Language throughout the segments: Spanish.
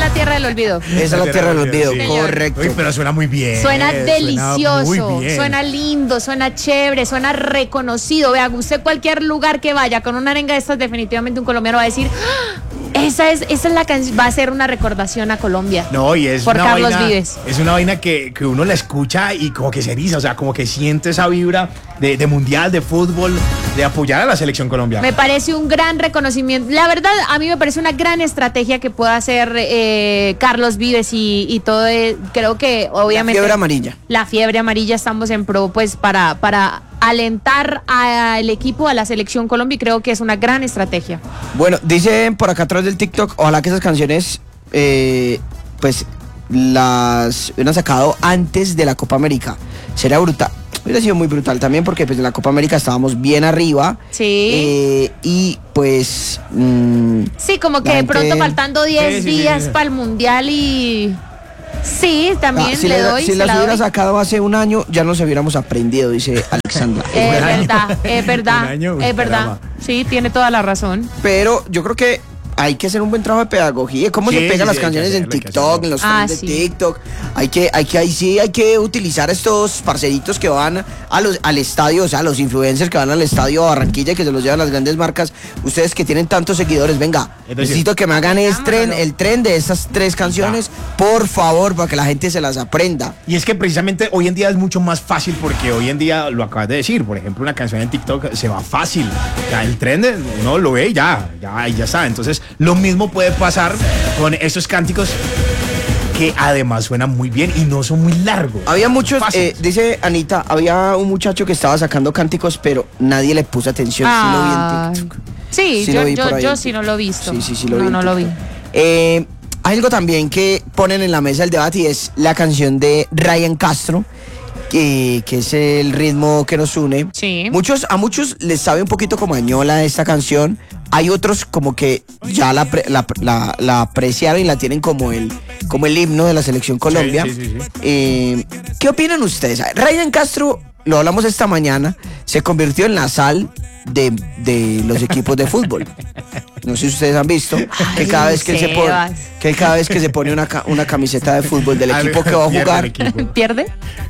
la tierra del olvido. Esa es la tierra del olvido, sí. correcto. Uy, pero suena muy bien. Suena delicioso, muy bien. suena lindo, suena chévere, suena reconocido. Vea, usted cualquier lugar que vaya con una arenga de estas, definitivamente un colombiano va a decir, ¡ah! Esa es la canción, va a ser una recordación a Colombia. No, y es por una Carlos vaina, Vives. Es una vaina que uno la escucha y como que se eriza, o sea, como que siente esa vibra de mundial, de fútbol, de apoyar a la selección colombiana. Me parece un gran reconocimiento. La verdad, a mí me parece una gran estrategia que pueda hacer Carlos Vives y todo. Creo que obviamente. La fiebre amarilla. La fiebre amarilla, estamos en pro, pues, para alentar al equipo, a la selección Colombia, y creo que es una gran estrategia. Bueno, dicen por acá atrás del TikTok, ojalá que esas canciones, pues, las hubieran sacado antes de la Copa América. Sería brutal. Hubiera sido muy brutal también porque pues en la Copa América estábamos bien arriba. Sí. Y pues... sí, como que de pronto faltando 10 días para el Mundial y... Sí, también si le doy. Si las hubiera sacado hace un año, ya nos hubiéramos aprendido, dice Alexandra. Es verdad. Es verdad. Sí, tiene toda la razón. Pero yo creo que hay que hacer un buen trabajo de pedagogía. ¿Cómo se pegan las canciones en TikTok, en los trends de TikTok? Hay que utilizar estos parceritos que van al estadio, o sea, los influencers que van al estadio a Barranquilla y que se los llevan las grandes marcas. Ustedes que tienen tantos seguidores, venga, necesito que me hagan el tren de estas 3 canciones, por favor, para que la gente se las aprenda. Y es que precisamente hoy en día es mucho más fácil porque hoy en día, lo acabas de decir, por ejemplo, una canción en TikTok se va fácil. Ya el tren uno lo ve y ya está. Entonces, lo mismo puede pasar con esos cánticos que además suenan muy bien y no son muy largos. Había muchos, dice Anita, había un muchacho que estaba sacando cánticos, pero nadie le puso atención. Sí lo vi en TikTok. Sí, yo sí no lo he visto. Sí lo vi. No lo vi. Hay algo también que ponen en la mesa del debate y es la canción de Ryan Castro, que es el ritmo que nos une. Sí. A muchos les sabe un poquito como añola esta canción. Hay otros como que ya la apreciaron y la tienen como el himno de la selección Colombia. Sí. ¿Qué opinan ustedes? Ryan Castro, lo hablamos esta mañana, se convirtió en la sal de los equipos de fútbol. No sé si ustedes han visto que cada vez que se pone una camiseta de fútbol del equipo que va a jugar, ¿pierde?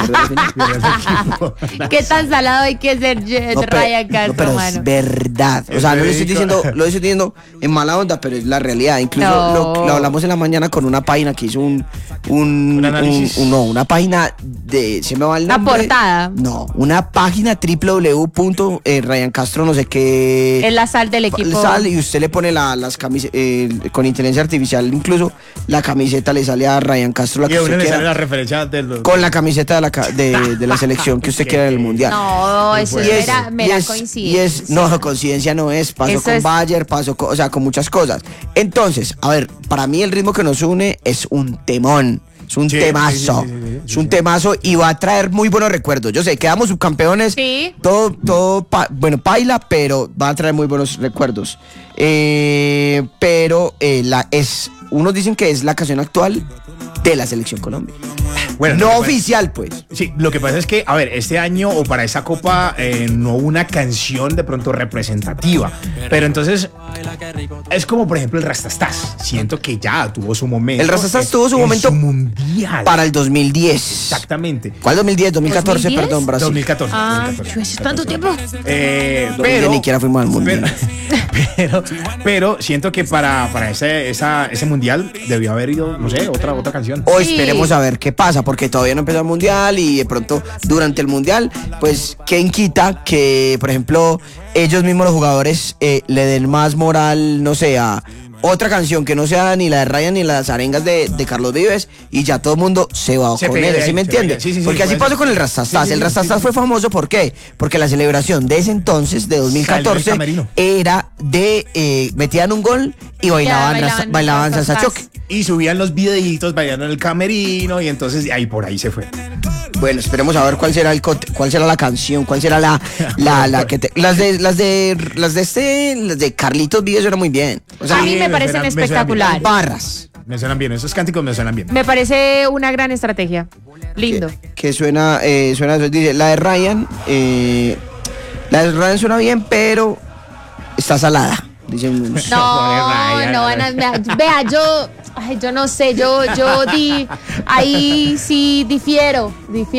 ¿Qué tan salado hay que ser Ryan Castro, pero mano? es verdad. O sea, no lo estoy diciendo en mala onda, pero es la realidad. Incluso lo hablamos en la mañana con una página que hizo un análisis. Una página de... ¿Se me va el nombre? Una portada. No, una página www.ryancastro no sé qué. Es la sal del equipo. Y usted le pone las camisetas, con inteligencia artificial, incluso la camiseta le sale a Ryan Castro la que usted le quiera. Sale la referencia con la camiseta de la selección que usted quiera en el mundial. No, eso es mera coincidencia. No, coincidencia no es. Pasó eso con Bayer, o sea, con muchas cosas. Entonces, a ver, para mí el ritmo que nos une es un temón. Es un temazo. Es un temazo y va a traer muy buenos recuerdos. Yo sé, quedamos subcampeones. Sí. Todo paila, pero va a traer muy buenos recuerdos. Pero unos dicen que es la canción actual de la selección Colombia. Bueno, no oficial, pues. Sí, lo que pasa es que, a ver, este año o para esa copa no hubo una canción de pronto representativa. Pero entonces, es como por ejemplo el Rastastas. Siento que ya tuvo su momento. El Rastastas tuvo su momento mundial. Para el 2010. Exactamente. ¿Cuál 2010? 2014, 2010? perdón, Brasil. 2014. ¿Tanto tiempo? Pero ni siquiera fuimos al mundial. Pero siento que para ese mundial debió haber ido, no sé, otra canción. O esperemos a ver qué pasa, porque todavía no empezó el mundial y de pronto durante el mundial, pues quién quita que, por ejemplo, ellos mismos los jugadores le den más moral, no sé, a otra canción que no sea ni la de Ryan ni las arengas de Carlos Vives y ya todo el mundo se va con él, ¿sí me entiende? Sí, porque así pasó con el Rastastas. El Rastastas fue famoso, ¿por qué? Porque la celebración de ese entonces, de 2014, era de metían un gol y bailaban salsa choque. Y subían los videitos bailando en el camerino y entonces ahí por ahí se fue. Bueno, esperemos a ver cuál será la canción, cuál será la que las de Carlitos Vives suenan muy bien. O sea, a mí me parecen espectaculares. Barras. Me suenan bien, esos cánticos me suenan bien. Me parece una gran estrategia. Lindo. Que suena, dice, la de Ryan suena bien, pero está salada. Dicen, vea, yo Ay, yo no sé, ahí sí difiero.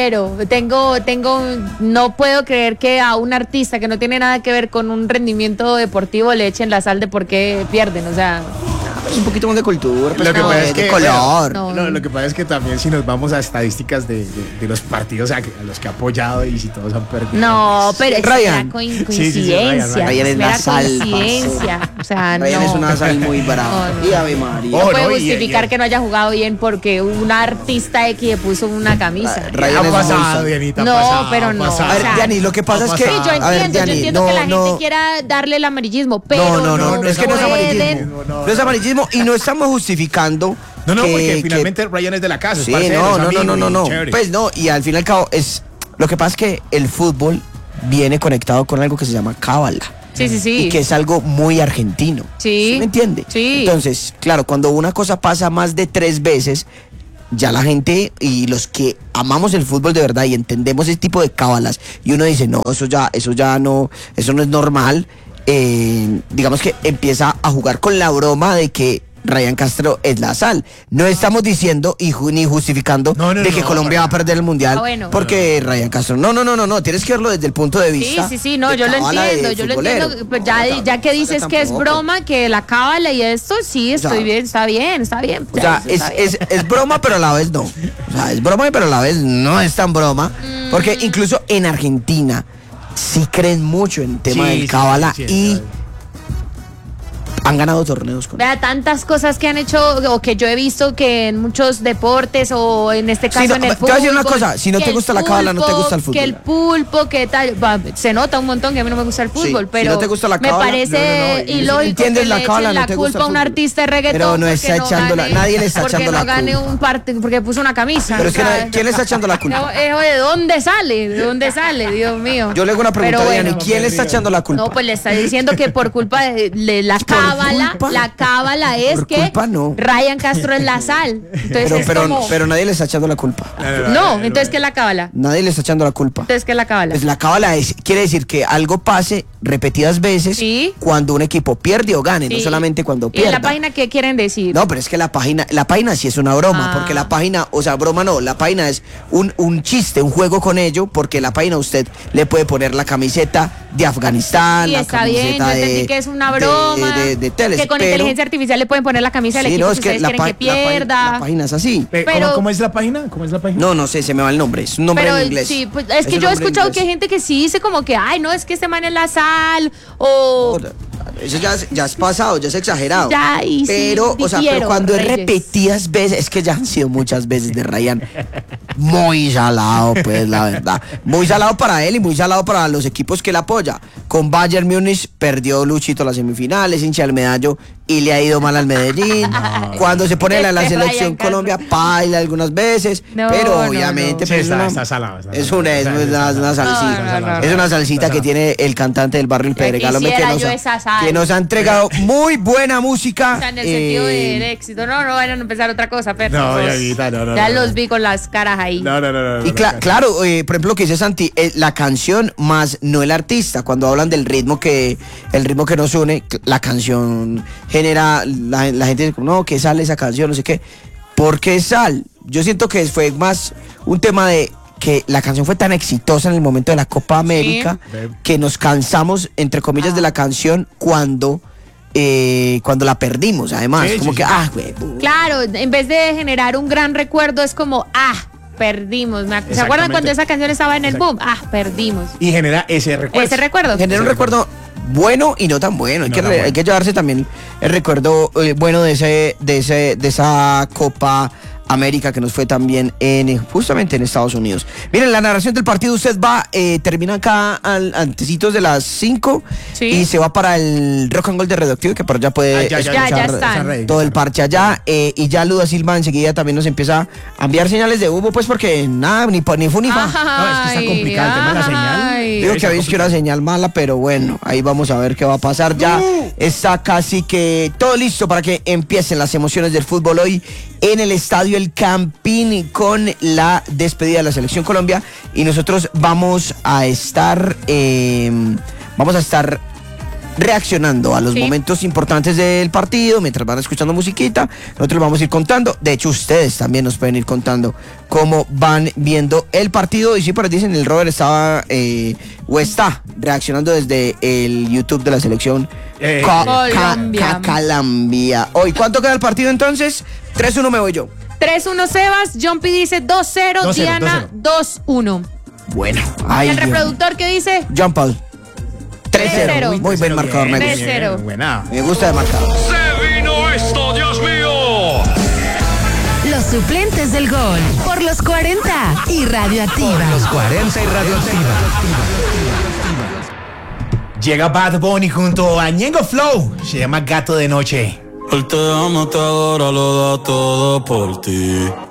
No puedo creer que a un artista que no tiene nada que ver con un rendimiento deportivo le echen la sal de por qué pierden, o sea. Es un poquito más de cultura, Lo que pasa es que, de color. Lo que pasa es que también si nos vamos a estadísticas de los partidos a los que ha apoyado y si todos han perdido. No, pero es Ryan. coincidencia. Ryan es la mera sal, coincidencia. O sea, Ryan no. es una sal muy brava. No. Y Ave María. No puede no, justificar que no haya jugado bien porque un artista X le puso una camisa. Ryan Ha es pasado, muy Dianita, No, ha pasado, pero ha no, pasado. A ver, o sea, Diani, lo que pasa es que. Sí, yo a ver, entiendo, Diani, que la gente quiera darle el amarillismo, pero no, es que no es pueden. amarillismo. No es amarillismo y no estamos justificando. No, porque que- finalmente Ryan es de la casa, Sí, es parcero, es amigo no. y chévere. Pues no, y al fin y al cabo es. Lo que pasa es que el fútbol viene conectado con algo que se llama cábala. Sí. Y que es algo muy argentino. Sí. ¿Me entiende? Sí. Entonces, claro, cuando una cosa pasa más de 3 veces, ya la gente y los que amamos el fútbol de verdad y entendemos ese tipo de cábalas, y uno dice, no, eso no es normal, digamos que empieza a jugar con la broma de que Ryan Castro es la sal. No estamos diciendo ni justificando de que Colombia va a perder el mundial bueno. porque Ryan Castro. No, tienes que verlo desde el punto de vista. Sí, no, de yo lo cábala entiendo, de futbolero. pues ya que dices que es broma, que la cábala y esto, sí, estoy bien, está bien. O sea, es broma, pero a la vez no. O sea, es broma, pero a la vez no es tan broma. Porque incluso en Argentina sí creen mucho en el tema del cábala y han ganado torneos con Vea, tantas cosas que han hecho o que yo he visto que en muchos deportes o en este caso Sí, no, en el te fútbol. voy a decir una cosa, si no que te el gusta la cábala, no te gusta el fútbol. Que el pulpo, que tal. Se nota un montón que a mí no me gusta el fútbol, si pero no te gusta la me cábala, parece no, ilógico entiendes que la le cábala, echen no la te gusta culpa a el un fútbol. artista de reggaetón. Pero no porque está echando gane- nadie le está echando porque la no gane culpa. un partido, porque puso una camisa. Pero es que o sea, ¿quién le está echando la culpa? ¿De dónde sale? ¿De dónde sale? Dios mío. Yo le hago una pregunta Pero a Diana, bueno. ¿quién le está echando la culpa? No, pues le está diciendo que por culpa de la cábala, culpa? la cábala es Por que culpa no. Ryan Castro es la sal. Entonces pero nadie le está echando la culpa. No, entonces ¿qué es la cábala? Nadie le está echando la culpa. Entonces ¿qué es la cábala? Pues la cábala quiere decir que algo pase repetidas veces Sí. cuando un equipo pierde o gane, no Sí. solamente cuando ¿Y en pierda. la página qué quieren decir? No, pero es que la página sí es una broma, Ah. porque la página, o sea, broma no, la página es un chiste, un juego con ello, porque la página usted le puede poner la camiseta de Afganistán, Sí, la está bien, yo camiseta entendí que es una broma, de teles, que con pero- inteligencia artificial le pueden poner la camisa del Sí, equipo no, que es que ustedes la, quieren que la pierda. página es así. Pero- ¿Cómo es la página? No sé, se me va el nombre, es un nombre Pero en inglés. sí, pues es que un yo he nombre en escuchado que hay inglés. gente que sí dice como que, ay, no, es que este man es la sal, o... Eso ya es pasado, ya es exagerado. Ya, y sí, pero, o sea, pero difiero, cuando es Reyes. repetidas veces, es que ya han sido muchas veces de Ryan. Muy salado, pues, la verdad. Muy salado para él y muy salado para los equipos que él apoya. Con Bayern Múnich perdió Luchito las semifinales, hincha del Medallo, y le ha ido mal al Medellín. Cuando se pone la Ryan selección Castro. Colombia, paila algunas veces. No, pero no, obviamente, no. pues, Sí, está salado, está es salado. una salsita. no, no. Es una salsita que tiene el cantante del barrio El Ya Pedregal, hombre, quisiera yo esa sal. que nos ha entregado muy buena música. O sea, en el sentido del éxito. No vayan a empezar otra cosa, pero No, Dianita, no. ya los vi con las caras ahí. No. Y claro, por ejemplo, lo que dice Santi, la canción más no el artista. Cuando hablan del ritmo que nos une, la canción genera, la gente dice, no, que sale esa canción, no sé qué. ¿Por qué sal? Yo siento que fue más un tema de que la canción fue tan exitosa en el momento de la Copa América que nos cansamos, entre comillas, de la canción cuando la perdimos. Además, Sí, como sí, que, sí. güey. Claro, en vez de generar un gran recuerdo, es como, perdimos. ¿Se acuerdan Exactamente. cuando esa canción estaba en el boom? Perdimos. Y genera ese recuerdo. Ese recuerdo. Genera un recuerdo bueno y no tan bueno. Hay que llevarse también el recuerdo bueno de esa Copa América que nos fue también justamente en Estados Unidos. Miren, la narración del partido, usted termina acá antecitos de las 5 Sí. y se va para el Rock and Roll de Radioactivo, que por allá puede ya escuchar están. todo el parche allá, y ya Luda Silva enseguida también nos empieza a enviar señales de humo, pues porque nada, ni fu ni fa. No, es que está complicado el tema de la señal. Ay. Digo que habéis que una señal mala, pero bueno, ahí vamos a ver qué va a pasar. Ya está casi que todo listo para que empiecen las emociones del fútbol hoy en el estadio El Campín con la despedida de la Selección Colombia, y nosotros vamos a estar reaccionando a los momentos importantes del partido, mientras van escuchando musiquita, nosotros vamos a ir contando. De hecho, ustedes también nos pueden ir contando cómo van viendo el partido. Y sí, por ahí dicen, el Robert estaba o está reaccionando desde el YouTube de la selección Colombia. Hoy, ¿cuánto queda el partido entonces? 3-1 me voy yo. 3-1 Sebas, Jumpy dice 2-0, Diana 2-1. Bueno, ¿Y el reproductor qué dice? John Paul. 3-0. Muy buen marcador, me gusta. 3-0. Buena. Me gusta el marcador. ¡Se vino esto, Dios mío! Los suplentes del gol por los 40 y Radioactiva. Los 40 y Radioactiva. Llega Bad Bunny junto a Ñengo Flow. Se llama Gato de Noche. Él te ama, te adora, lo da todo por ti.